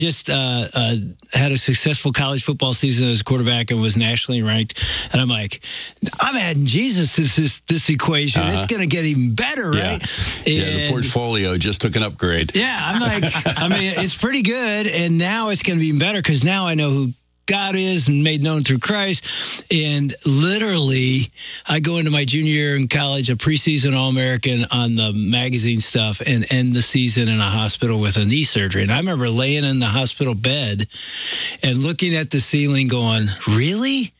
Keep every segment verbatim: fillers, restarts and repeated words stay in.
just uh, uh, had a successful college football season as a quarterback and was nationally ranked. And I'm like, I'm adding Jesus to this, this equation. Uh-huh. It's going to get even better, yeah. right? Yeah, and, the portfolio just took an upgrade. Yeah, I'm like, I mean, it's pretty good. And now it's going to be even better because now I know who God is and made known through Christ. And literally, I go into my junior year in college, a preseason All-American on the magazine stuff, and end the season in a hospital with a knee surgery. And I remember laying in the hospital bed and looking at the ceiling going, really?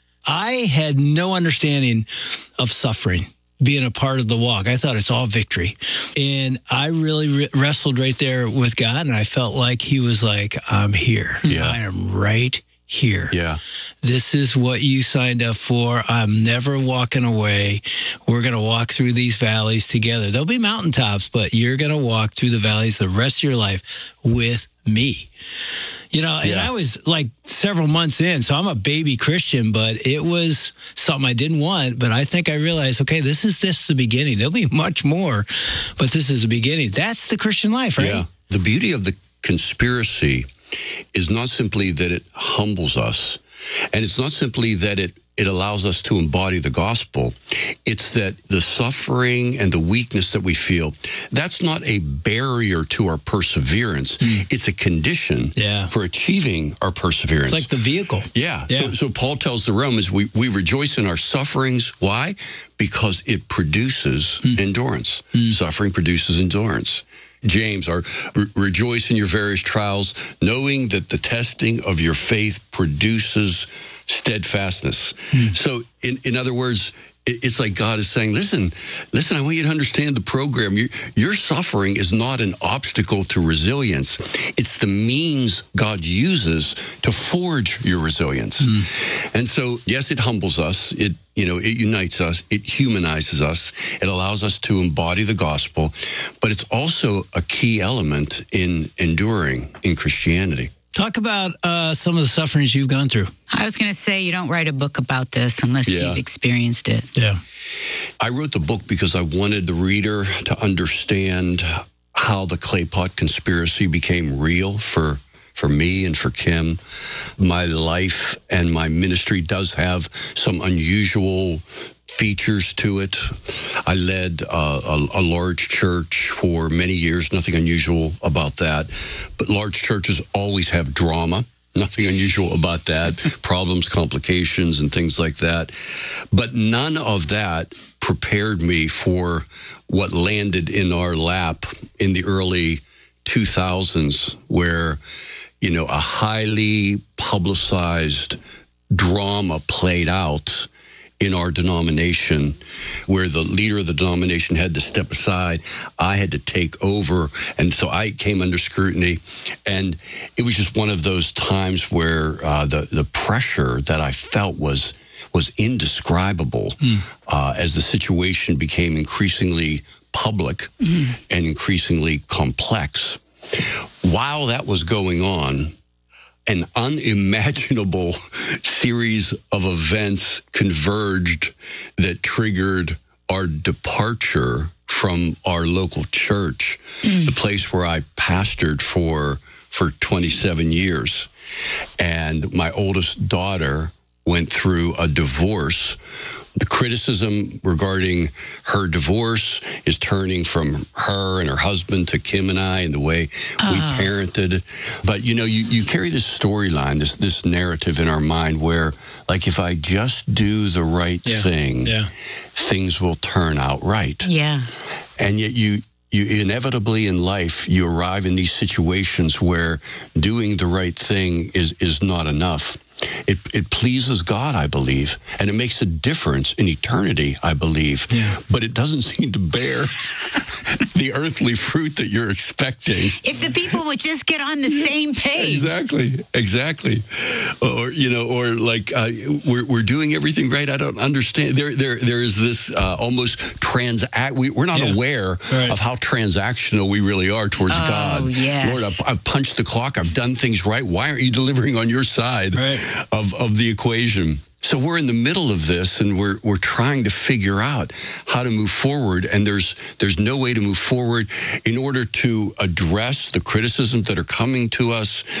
I had no understanding of suffering, being a part of the walk. I thought it's all victory. And I really re- wrestled right there with God, and I felt like he was like, I'm here. Yeah. I am right here. Yeah. This is what you signed up for. I'm never walking away. We're going to walk through these valleys together. There'll be mountaintops, but you're going to walk through the valleys the rest of your life with me. You know, and yeah. I was like several months in, so I'm a baby Christian, but it was something I didn't want. But I think I realized, okay, this is just the beginning. There'll be much more, but this is the beginning. That's the Christian life, right? Yeah. The beauty of the conspiracy is not simply that it humbles us, and it's not simply that it, it allows us to embody the gospel. It's that the suffering and the weakness that we feel, that's not a barrier to our perseverance. Mm. It's a condition yeah. for achieving our perseverance. It's like the vehicle. Yeah. yeah. So, so Paul tells the Romans, we, we rejoice in our sufferings. Why? Because it produces mm. endurance. Mm. Suffering produces endurance. James, our re- rejoice in your various trials, knowing that the testing of your faith produces steadfastness. Mm. So, in, in other words, it, it's like God is saying, listen, listen, I want you to understand the program. You, your suffering is not an obstacle to resilience. It's the means God uses to forge your resilience. Mm. And so, yes, it humbles us. It You know, it unites us, it humanizes us, it allows us to embody the gospel, but it's also a key element in enduring in Christianity. Talk about uh, some of the sufferings you've gone through. I was going to say, you don't write a book about this unless yeah. you've experienced it. Yeah. I wrote the book because I wanted the reader to understand how the clay pot conspiracy became real for For me and for Kim. My life and my ministry does have some unusual features to it. I led uh, a, a large church for many years. Nothing unusual about that. But large churches always have drama. Nothing unusual about that. Problems, complications, and things like that. But none of that prepared me for what landed in our lap in the early two thousands, where, you know, a highly publicized drama played out in our denomination, where the leader of the denomination had to step aside. I had to take over. And so I came under scrutiny. And it was just one of those times where uh, the, the pressure that I felt was was indescribable mm. uh, as the situation became increasingly public mm. and increasingly complex. While that was going on, an unimaginable series of events converged that triggered our departure from our local church, mm. the place where I pastored for for twenty-seven years. And my oldest daughter went through a divorce. The criticism regarding her divorce is turning from her and her husband to Kim and I and the way uh. we parented. But, you know, you, you carry this storyline, this this narrative in our mind where, like, if I just do the right yeah. thing, yeah. things will turn out right. Yeah. And yet you... You inevitably in life, you arrive in these situations where doing the right thing is, is not enough. It it pleases God, I believe, and it makes a difference in eternity, I believe. Yeah. But it doesn't seem to bear the earthly fruit that you're expecting. If the people would just get on the same page. Exactly, exactly. Or, you know, or like uh, we're we're doing everything right. I don't understand. There there there is this uh, almost transact. We, we're not yeah. aware right. of how transactional we really are towards oh, God. Yes. Lord, I've, I've punched the clock. I've done things right. Why aren't you delivering on your side? Right. Of, of the equation. So we're in the middle of this, and we're we're trying to figure out how to move forward. And there's there's no way to move forward in order to address the criticisms that are coming to us,